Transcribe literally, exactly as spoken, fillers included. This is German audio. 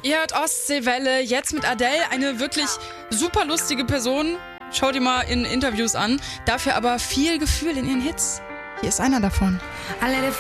Ihr hört Ostseewelle, jetzt mit Adele, eine wirklich super lustige Person. Schau dir mal in Interviews an. Dafür aber viel Gefühl in ihren Hits. Hier ist einer davon.